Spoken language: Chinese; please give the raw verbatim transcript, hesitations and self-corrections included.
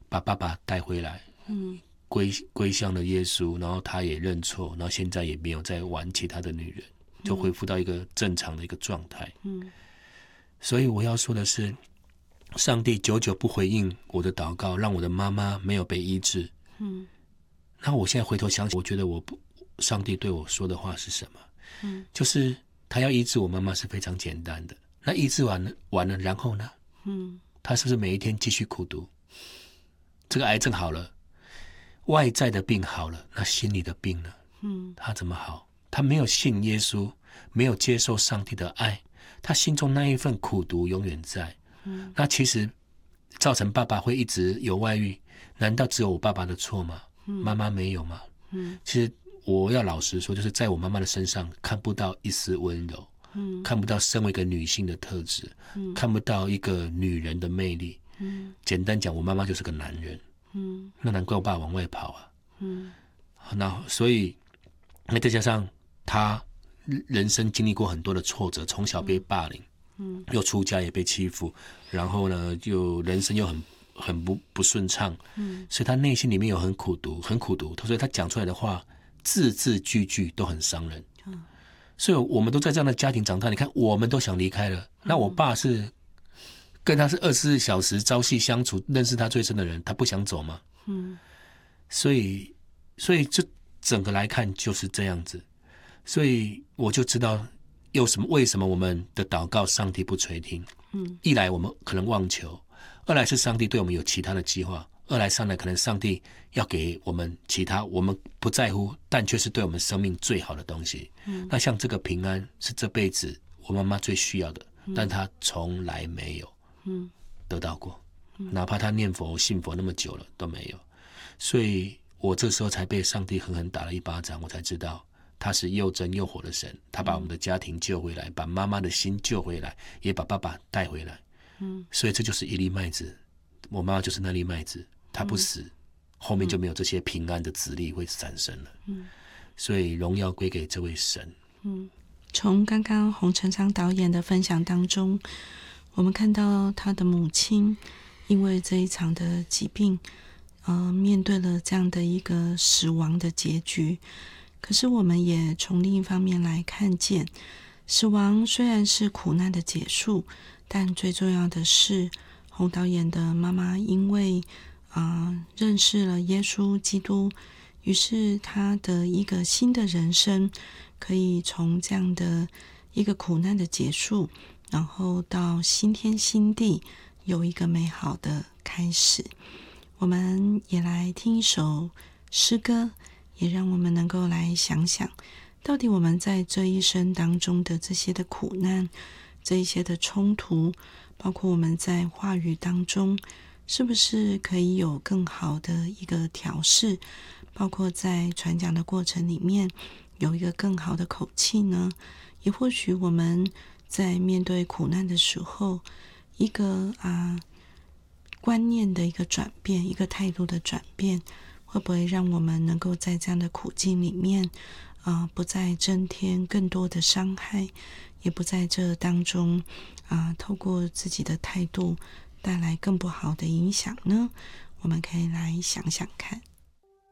把爸爸带回来， 嗯， 归归向了耶稣，然后他也认错，然后现在也没有再玩其他的女人，就恢复到一个正常的一个状态。 嗯， 所以我要说的是，上帝久久不回应我的祷告，让我的妈妈没有被医治。 嗯， 那我现在回头想起，我觉得我不，上帝对我说的话是什么？ 嗯， 就是他要医治我妈妈是非常简单的。那医治完了，完了，然后呢？ 嗯， 他是不是每一天继续苦读？这个癌症好了，外在的病好了，那心里的病呢？ 嗯， 他怎么好？他没有信耶稣，没有接受上帝的爱，他心中那一份苦毒永远在。 嗯， 那其实造成爸爸会一直有外遇，难道只有我爸爸的错吗？妈妈没有吗？ 嗯， 其实我要老实说，就是在我妈妈的身上看不到一丝温柔， 嗯， 看不到身为一个女性的特质， 嗯， 看不到一个女人的魅力。 嗯， 简单讲，我妈妈就是个男人。 嗯， 那难怪我爸往外跑啊。 嗯， 那所以那再加上他人生经历过很多的挫折，从小被霸凌， 嗯， 又出家也被欺负，然后呢，就人生又很很不不顺畅， 嗯， 所以他内心里面有很苦毒，很苦毒，所以他讲出来的话字字句句都很伤人。 嗯， 所以我们都在这样的家庭长大，你看我们都想离开了，那我爸是跟他是二十四小时朝夕相处，认识他最深的人，他不想走吗？ 嗯， 所以所以就整个来看就是这样子，所以我就知道有什么为什么我们的祷告上帝不垂听。 嗯， 一来我们可能妄求，二来是上帝对我们有其他的计划，二来上来可能上帝要给我们其他我们不在乎但却是对我们生命最好的东西。 嗯， 那像这个平安是这辈子我妈妈最需要的，但她从来没有得到过，哪怕她念佛信佛那么久了都没有。所以我这时候才被上帝狠狠打了一巴掌，我才知道他是又真又活的神，他把我们的家庭救回来，把妈妈的心救回来，也把爸爸带回来。嗯，所以这就是一粒麦子，我妈妈就是那粒麦子，她不死，嗯，后面就没有这些平安的子粒会产生了。嗯，所以荣耀归给这位神。 嗯，从刚刚洪成昌导演的分享当中，我们看到他的母亲因为这一场的疾病，呃，面对了这样的一个死亡的结局。可是我们也从另一方面来看见，死亡虽然是苦难的结束，但最重要的是洪导演的妈妈因为呃认识了耶稣基督，于是他的一个新的人生可以从这样的一个苦难的结束，然后到新天新地有一个美好的开始。我们也来听一首诗歌，也让我们能够来想想，到底我们在这一生当中的这些的苦难，这一些的冲突，包括我们在话语当中是不是可以有更好的一个调试，包括在传讲的过程里面有一个更好的口气呢？也或许我们在面对苦难的时候，一个啊观念的一个转变，一个态度的转变，会不会让我们能够在这样的苦境里面呃，不再增添更多的伤害，也不在这当中啊、呃，透过自己的态度带来更不好的影响呢？我们可以来想想看。